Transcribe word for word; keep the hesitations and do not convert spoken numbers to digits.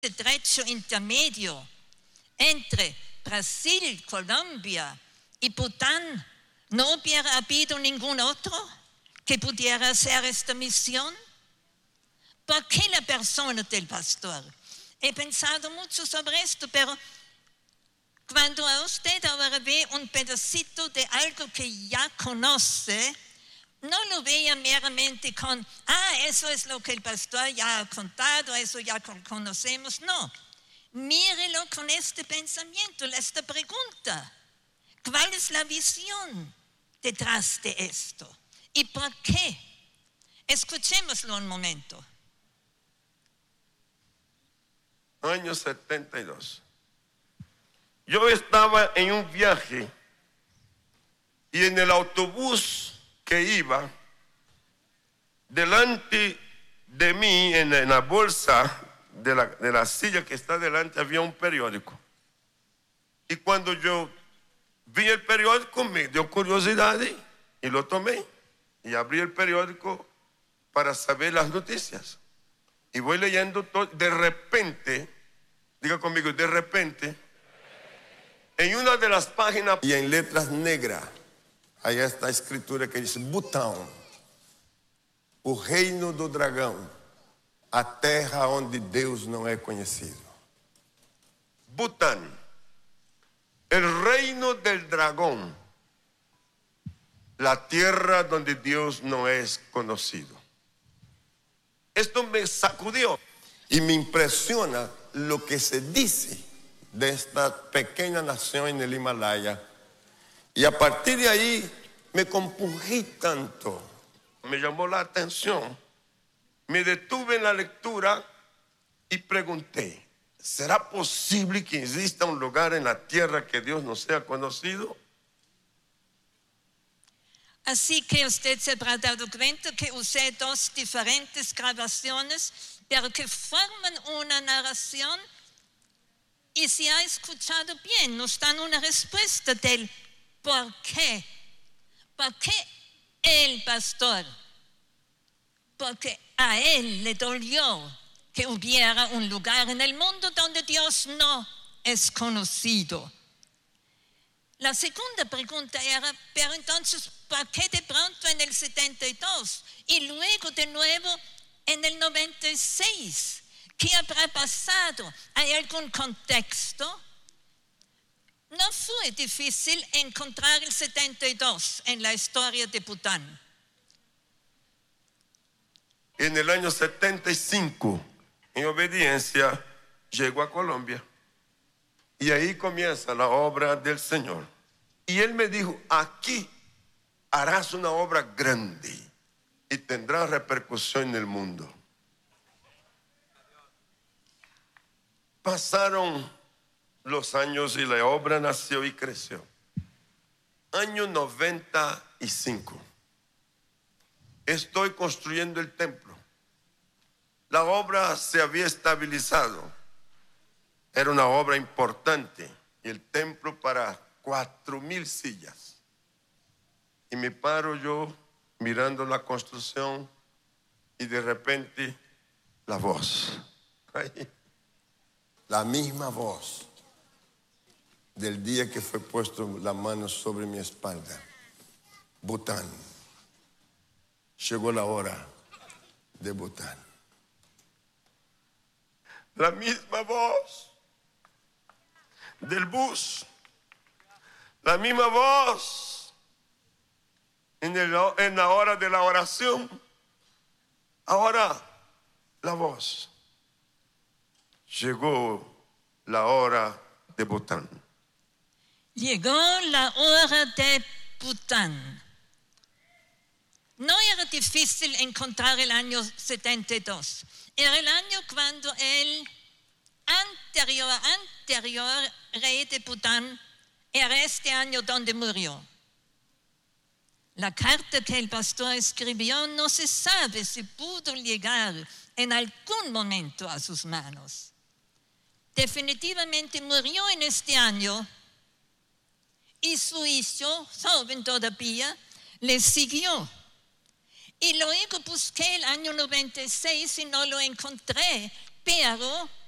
estrecho intermedio entre Brasil, Colombia y Bután, ¿no hubiera habido ningún otro que pudiera hacer esta misión? ¿Por qué la persona del pastor? He pensado mucho sobre esto, pero cuando a usted ahora ve un pedacito de algo que ya conoce, no lo vea meramente con, ah, eso es lo que el pastor ya ha contado, eso ya conocemos. No, mírelo con este pensamiento, esta pregunta. ¿Cuál es la visión detrás de esto? ¿Y por qué? Escuchémoslo un momento. Año setenta y dos. Yo estaba en un viaje y en el autobús que iba, delante de mí, en la, en la bolsa de la, de la silla que está delante, había un periódico. Y cuando yo vi el periódico, me dio curiosidad y lo tomé. Y abrí el periódico para saber las noticias. Y voy leyendo todo. De repente, diga conmigo, de repente, en una de las páginas y en letras negras, aí está a escritura que diz: Butão, o reino do dragão, a terra onde Deus não é conhecido. Bután, el reino del dragón, la tierra donde Dios no es conocido. Esto me sacudió y me impresiona lo que se dice de esta pequeña nación en el Himalaya. Y a partir de ahí me compungí tanto, me llamó la atención, me detuve en la lectura y pregunté: ¿será posible que exista un lugar en la tierra que Dios no sea conocido? Así que usted se habrá dado cuenta que usé dos diferentes grabaciones, pero que forman una narración, y si ha escuchado bien, nos dan una respuesta del por qué. ¿Por qué el pastor? Porque a él le dolió que hubiera un lugar en el mundo donde Dios no es conocido. La segunda pregunta era, pero entonces, ¿por qué de pronto en el setenta y dos y luego de nuevo en el noventa y seis? ¿Qué habrá pasado? ¿Hay algún contexto? No fue difícil encontrar el setenta y dos en la historia de Bután. En el año setenta y cinco, en obediencia, llegó a Colombia. Y ahí comienza la obra del Señor. Y Él me dijo: aquí harás una obra grande y tendrá repercusión en el mundo. Pasaron los años y la obra nació y creció. Año noventa y cinco. Estoy construyendo el templo. La obra se había estabilizado. Era una obra importante. Y el templo para cuatro mil sillas. Y me paro yo mirando la construcción y de repente la voz. Ahí. La misma voz del día que fue puesto la mano sobre mi espalda. Bután. Llegó la hora de Bután. La misma voz del bus. La misma voz en, el, en la hora de la oración. Ahora la voz. Llegó la hora de Bután. Llegó la hora de Bután. No era difícil encontrar el año setenta y dos. Era el año cuando el anterior, anterior rey de Bután era este año donde murió. La carta que el pastor escribió no se sabe si pudo llegar en algún momento a sus manos. Definitivamente murió en este año y su hijo, joven todavía, le siguió. Y luego busqué el año noventa y seis y no lo encontré, pero